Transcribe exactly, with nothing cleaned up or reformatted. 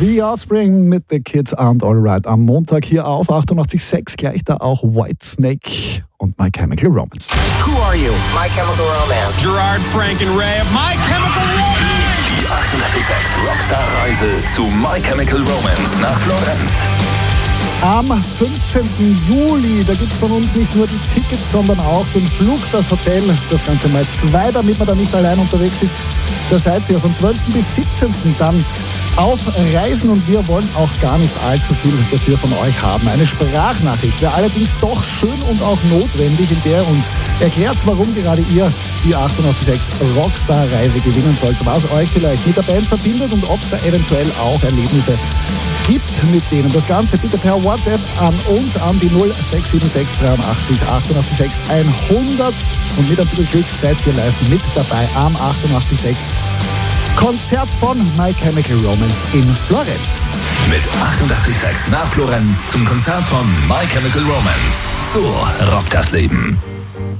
The Offspring mit The Kids Aren't Alright am Montag hier auf achtundachtzig Komma sechs, gleich da auch Whitesnake und My Chemical Romance. Who are you? My Chemical Romance. Gerard, Frank and Ray of My Chemical Romance. Die achtundachtzig Komma sechs Rockstar-Reise zu My Chemical Romance nach Florenz. Am fünfzehnten Juli, da gibt es von uns nicht nur die Tickets, sondern auch den Flug, das Hotel, das Ganze mal zwei, damit man da nicht allein unterwegs ist. Da seid ihr von zwölften bis siebzehnten dann auf Reisen und wir wollen auch gar nicht allzu viel dafür von euch haben. Eine Sprachnachricht wäre allerdings doch schön und auch notwendig, in der ihr uns erklärt, warum gerade ihr die achtundachtzig Komma sechs Rockstar-Reise gewinnen sollt, was euch vielleicht mit der Band verbindet und ob es da eventuell auch Erlebnisse gibt mit denen. Das Ganze bitte per WhatsApp an uns an die null sechs sieben sechs dreiundachtzig achtundachtzig Komma sechs hundert und mit ein bisschen Glück seid ihr live mit dabei am achtundachtzig Komma sechs Konzert von My Chemical Romance in Florenz. Mit achtundachtzig Komma sechs nach Florenz zum Konzert von My Chemical Romance. So rockt das Leben.